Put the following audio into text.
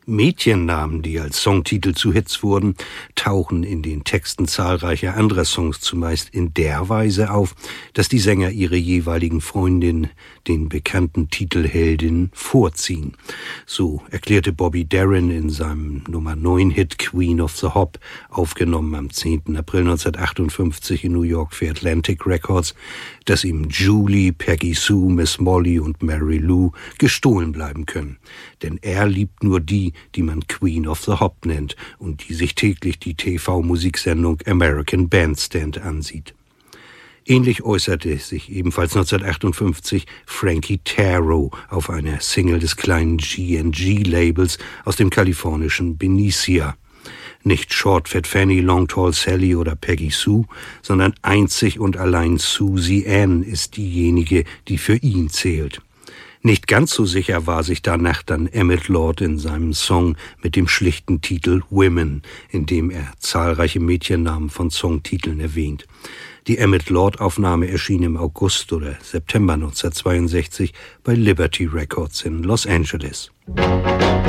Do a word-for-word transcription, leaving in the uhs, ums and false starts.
Mädchennamen, die als Songtitel zu Hits wurden, tauchen in den Texten zahlreicher anderer Songs zumeist in der Weise auf, dass die Sänger ihre jeweiligen Freundinnen den bekannten Titelheldinnen vorziehen. So erklärte Bobby Darin in seinem Nummer neun Hit Queen of the Hop, aufgenommen am zehnten April neunzehnhundertachtundfünfzig in New York für Atlantic Records, dass ihm Julie, Peggy Sue, Miss Molly und Mary Lou gestohlen bleiben können. Denn er liebt nur die, die man Queen of the Hop nennt und die sich täglich die T V-Musiksendung American Bandstand ansieht. Ähnlich äußerte sich ebenfalls neunzehnhundertachtundfünfzig Frankie Taro auf einer Single des kleinen G and G-Labels aus dem kalifornischen Benicia. Nicht Short Fat Fanny, Long Tall Sally oder Peggy Sue, sondern einzig und allein Susie Ann ist diejenige, die für ihn zählt. Nicht ganz so sicher war sich danach dann Emmett Lord in seinem Song mit dem schlichten Titel Women, in dem er zahlreiche Mädchennamen von Songtiteln erwähnt. Die Emmett Lord-Aufnahme erschien im August oder September neunzehnhundertzweiundsechzig bei Liberty Records in Los Angeles.